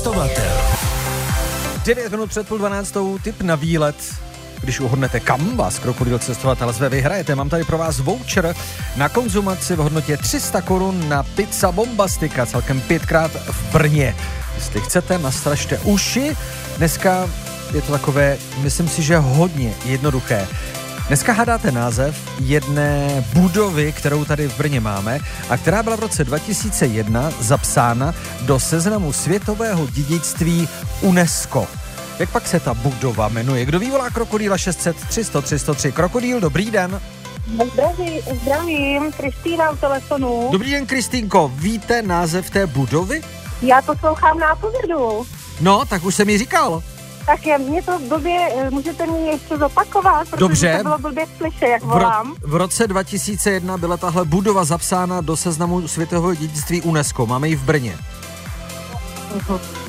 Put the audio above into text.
cestovatel. 9 minut před 11:30, tip na výlet. Když uhodnete, kam vás Krokodýl cestovatel zve, vyhrajete. Mám tady pro vás voucher na konzumaci v hodnotě 300 korun na Pizza Bombastika, celkem 5krát v Brně. Jestli chcete, nastražte uši. Dneska je to takové, myslím si, že hodně jednoduché. Dneska hádáte název jedné budovy, kterou tady v Brně máme a která byla v roce 2001 zapsána do seznamu světového dědictví UNESCO. Jak pak se ta budova jmenuje? Kdo ví, volá Krokodýla 600 300 303. Krokodýl, dobrý den. Zdravím, Kristýna u telefonu. Dobrý den, Kristýnko. Víte název té budovy? Já poslouchám na pořadu. No, tak už jsem mi říkal. Tak mě to blbě, můžete mi ještě zopakovat, protože Dobře. to bylo blbě slyšet, jak volám. V roce 2001 byla tahle budova zapsána do seznamu světového dědictví UNESCO. Máme ji v Brně.